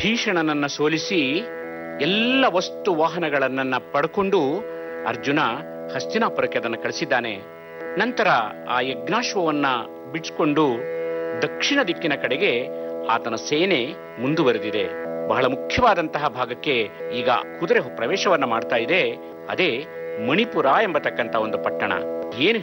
ಭೀಷಣನನ್ನ ಸೋಲಿಸಿ ಎಲ್ಲ ವಸ್ತು ವಾಹನಗಳನ್ನ ಪಡ್ಕೊಂಡು ಅರ್ಜುನ ಹಸ್ತಿನಾಪುರಕ್ಕೆ ಅದನ್ನು ಕಳಿಸಿದ್ದಾನೆ. ನಂತರ ಆ ಯಜ್ಞಾಶ್ವವನ್ನ ಬಿಡಿಸ್ಕೊಂಡು ದಕ್ಷಿಣ ದಿಕ್ಕಿನ ಕಡೆಗೆ ಆತನ ಸೇನೆ ಮುಂದುವರೆದಿದೆ. ಬಹಳ ಮುಖ್ಯವಾದಂತಹ ಭಾಗಕ್ಕೆ ಈಗ ಕುದುರೆ ಪ್ರವೇಶವನ್ನ ಮಾಡ್ತಾ ಇದೆ. ಅದೇ ಮಣಿಪುರ ಎಂಬತಕ್ಕಂಥ ಒಂದು ಪಟ್ಟಣ. ಏನು